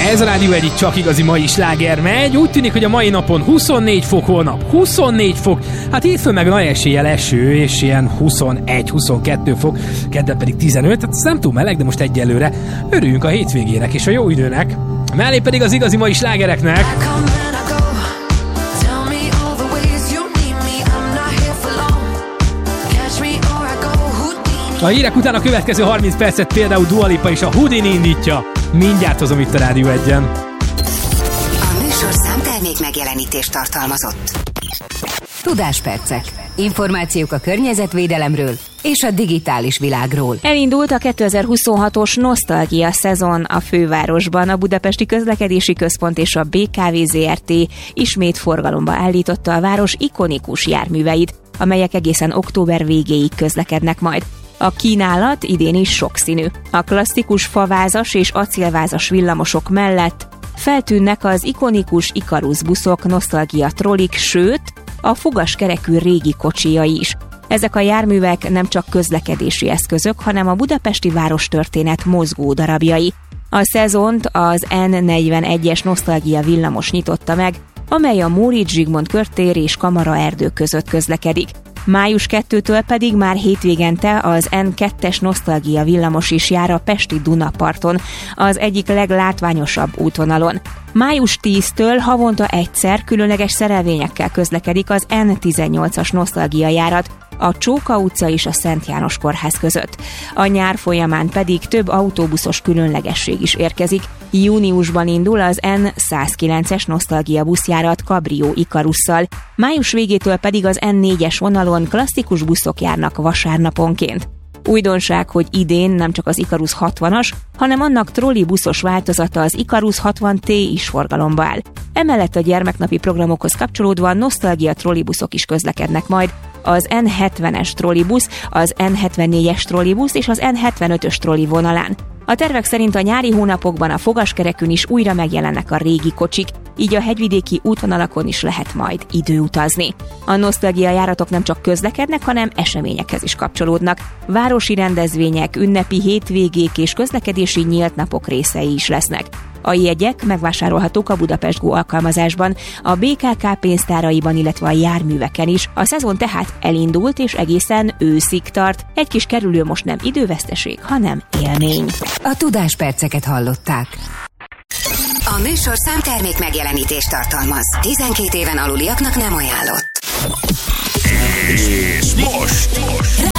Ez a Rádió egyik csak igazi mai sláger megy. Úgy tűnik, hogy a mai napon 24 fok, holnap 24 fok, hát hétfőn meg nagy eséllyel eső, és ilyen 21-22 fok, kedden pedig 15, hát ez nem túl meleg, de most egyelőre örüljünk a hétvégének és a jó időnek. Mellé pedig az igazi mai slágereknek. A hírek után a következő 30 percet például Dua Lipa és a Houdini indítja. Mindjárt hozom itt a Rádió 1-en. A műsor számtermék megjelenítést tartalmazott. Tudáspercek. Információk a környezetvédelemről és a digitális világról. Elindult a 2026-os nosztalgia szezon a fővárosban. A Budapesti Közlekedési Központ és a BKV Zrt. Ismét forgalomba állította a város ikonikus járműveit, amelyek egészen október végéig közlekednek majd. A kínálat idén is sokszínű. A klasszikus favázas és acélvázas villamosok mellett feltűnnek az ikonikus Ikarus buszok, nosztalgia trollik, sőt, a fogaskerekű régi kocsijai is. Ezek a járművek nem csak közlekedési eszközök, hanem a budapesti várostörténet mozgó darabjai. A szezont az N41-es nosztalgia villamos nyitotta meg, amely a Móricz Zsigmond körtér és Kamara erdő között közlekedik. Május 2-től pedig már hétvégente az N2-es nosztalgia villamos is jár a pesti Dunaparton, az egyik leglátványosabb útvonalon. Május 10-től havonta egyszer különleges szerelvényekkel közlekedik az N18-as nosztalgia járat, a Csóka utca és a Szent János kórház között. A nyár folyamán pedig több autóbuszos különlegesség is érkezik. Júniusban indul az N109-es nosztalgia buszjárat Cabrio Ikarusszal, május végétől pedig az N4-es vonalon klasszikus buszok járnak vasárnaponként. Újdonság, hogy idén nem csak az Ikarus 60-as, hanem annak trollibuszos változata, az Ikarus 60T is forgalomba áll. Emellett a gyermeknapi programokhoz kapcsolódva nosztalgia trollibuszok is közlekednek majd, az N70-es trollibusz, az N74-es trollibusz és az N75-ös trolli vonalán. A tervek szerint a nyári hónapokban a fogaskerekün is újra megjelennek a régi kocsik, így a hegyvidéki útvonalakon is lehet majd időutazni. A nosztalgia járatok nem csak közlekednek, hanem eseményekhez is kapcsolódnak. Városi rendezvények, ünnepi hétvégék és közlekedési nyílt napok részei is lesznek. A jegyek megvásárolhatók a Budapest Go alkalmazásban, a BKK pénztáraiban, illetve a járműveken is. A szezon tehát elindult és egészen őszig tart. Egy kis kerülő most nem időveszteség, hanem élmény. A tudásperceket hallották. A műsor számtermék megjelenítést tartalmaz. 12 éven aluliaknak nem ajánlott. És most